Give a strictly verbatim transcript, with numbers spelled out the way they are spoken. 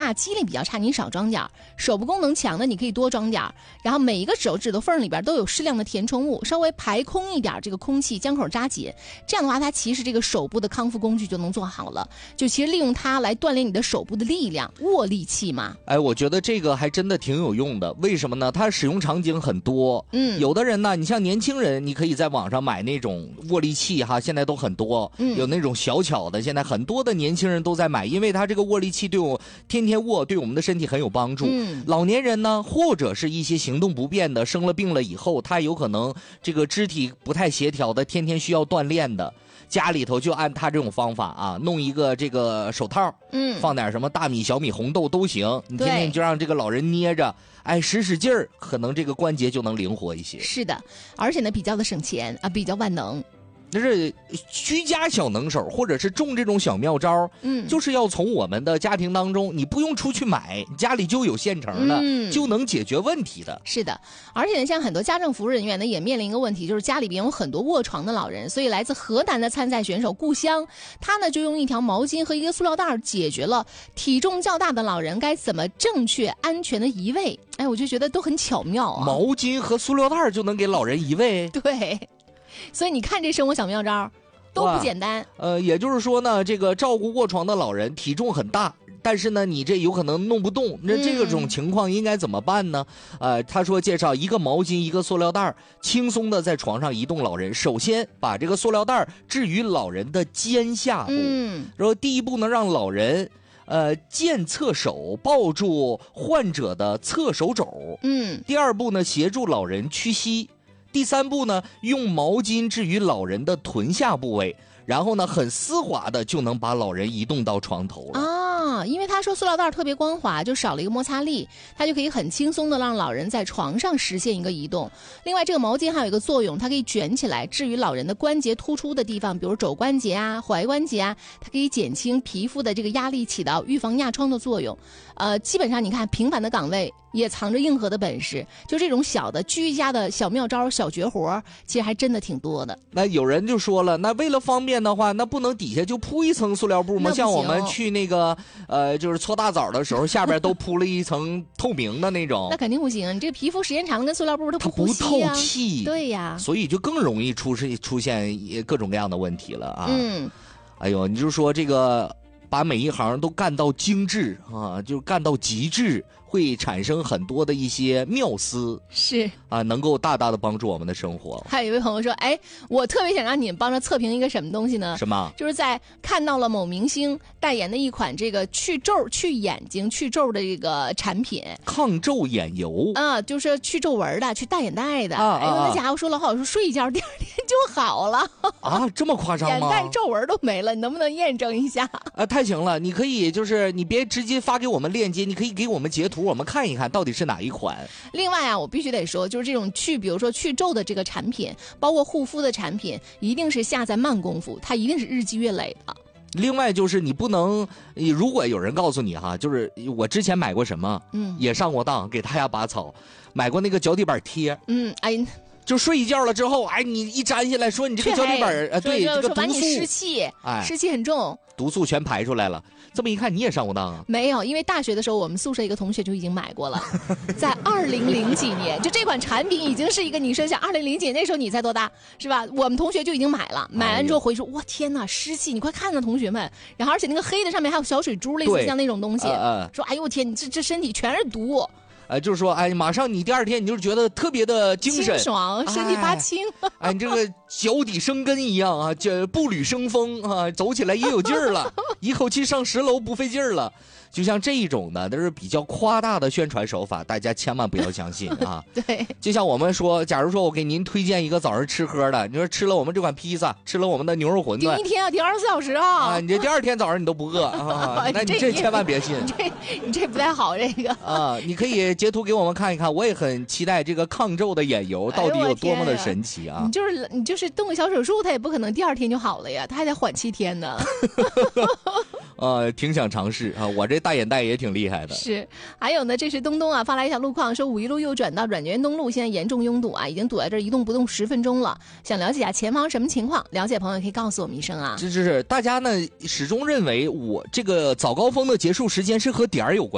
差，肌力比较差，你少装点；手部功能强的，你可以多装点。然后每一个手指头缝里边都有适量的填充物，稍微排空一点这个空气，将口扎紧。这样的话，它其实这个手部的康复工具就能做好了。就其实利用它来锻炼你的手部的力量，握力器嘛。 哎，我觉得这个还真的挺有用的。为什么呢？它使用场景很多。 嗯， 有的人呢，你像年轻人，你可以在网上买那种握力器哈，现在都很多。嗯，有那种小巧的，现在很多的年轻人都在买，因为它这个握力器对我天天握，对我们的身体很有帮助。嗯，老年人呢，或者是一些行动不便的，生了病了以后，他有可能这个肢体不太协调的，天天需要锻炼的。家里头就按他这种方法啊，弄一个这个手套，嗯，放点什么大米、小米、红豆都行，你天天就让这个老人捏着，哎，使使劲儿，可能这个关节就能灵活一些。 是的，而且呢，比较的省钱啊，比较万能。 就是居家小能手，或者是中这种小妙招，嗯，就是要从我们的家庭当中，你不用出去买，家里就有现成的，嗯，就能解决问题的。 是的，而且呢，像很多家政服务人员呢，也面临一个问题，就是家里边有很多卧床的老人，所以来自河南的参赛选手顾香，他呢就用一条毛巾和一个塑料袋解决了体重较大的老人该怎么正确安全的移位。哎，我就觉得都很巧妙啊！ 毛巾和塑料袋就能给老人移位？ 对。所以你看这生活小妙招都不简单。 呃，也就是说呢，这个照顾卧床的老人体重很大，但是呢，你这有可能弄不动，那这个种情况应该怎么办呢？嗯、呃，他说介绍一个毛巾，一个塑料袋，轻松的在床上移动老人。首先把这个塑料袋置于老人的肩下部，嗯，然后第一步呢，让老人。呃，健侧手抱住患者的侧手肘，嗯，第二步呢，协助老人屈膝。第三步呢，用毛巾置于老人的臀下部位，然后呢，很丝滑的就能把老人移动到床头了。 啊，因为他说塑料袋特别光滑，就少了一个摩擦力，它就可以很轻松的让老人在床上实现一个移动。另外，这个毛巾还有一个作用，它可以卷起来，置于老人的关节突出的地方，比如肘关节啊、踝关节啊，它可以减轻皮肤的这个压力，起到预防压疮的作用。呃，基本上你看，平凡的岗位也藏着硬核的本事，就这种小的居家的小妙招、小绝活，其实还真的挺多的。 那有人就说了，那为了方便的话，那不能底下就铺一层塑料布吗？像我们去那个呃，就是搓大澡的时候，下边都铺了一层透明的那种。 那肯定不行，你这皮肤时间长了跟塑料布它不呼吸、啊、 它不透气。 对呀， 所以就更容易出出现各种各样的问题了啊。嗯，哎呦，你就说这个。把每一行都干到精致啊，就干到极致，会产生很多的一些妙思， 是啊，能够大大的帮助我们的生活。 还有一位朋友说，哎，我特别想让你们帮着测评一个什么东西呢？ 什么？ 就是在看到了某明星代言的一款这个去皱、去眼睛、去皱的这个产品， 抗皱眼油啊，就是去皱纹的、去大眼袋的。啊、哎呦，那家伙说了好，说睡一觉第二天就好了啊，这么夸张吗？ 眼袋皱纹都没了，你能不能验证一下？ 啊，太行了，你可以就是你别直接发给我们链接，你可以给我们截图，我们看一看到底是哪一款。 另外啊，我必须得说，就是这种去比如说去皱的这个产品，包括护肤的产品，一定是下在慢功夫，它一定是日积月累的。 另外就是你不能，如果有人告诉你哈，就是我之前买过什么，嗯，也上过当，给大家拔草，买过那个脚底板贴， 嗯，哎。 就睡一觉了之后，哎，你一粘下来说你这个脚底板儿，呃，对，这个毒素湿气，哎，湿气很重， 毒素全排出来了。这么一看，你也上过当啊？ 没有，因为大学的时候，我们宿舍一个同学就已经买过了，在二零零几年，就这款产品已经是一个，你说像二零零几年那时候你才多大，是吧？我们同学就已经买了，买完之后回去说，哇天哪，湿气，你快看看同学们，然后而且那个黑的上面还有小水珠，类似像那种东西，呃、说哎呦我天，你这这身体全是毒。 呃，就是说，哎，马上你第二天你就觉得特别的精神、 清爽，身体发轻。 哎，哎你这个脚底生根一样啊，这步履生风啊，走起来也有劲儿了，一口气上十楼不费劲儿了。就像这一种的，都是比较夸大的宣传手法，大家千万不要相信啊。 对， 就像我们说，假如说我给您推荐一个早上吃喝的，你说吃了我们这款披萨，吃了我们的牛肉馄饨， 顶一天啊，顶二十四小时啊， 啊，你这第二天早上你都不饿啊，那你这千万别信， 你这你这不太好，这个啊，你可以截图给我们看一看，我也很期待这个抗皱的眼油到底有多么的神奇啊！ 哎、你就是你就是动个小手术，它也不可能第二天就好了呀，它还得缓七天呢。 呃，挺想尝试啊！我这大眼袋也挺厉害的。 是，还有呢，这是东东啊发来一条路况，说五一路右转到软件东路，现在严重拥堵啊，已经堵在这儿一动不动十分钟了。想了解一下前方什么情况？了解朋友可以告诉我们一声啊。 这就是大家呢始终认为我这个早高峰的结束时间是和点儿有关。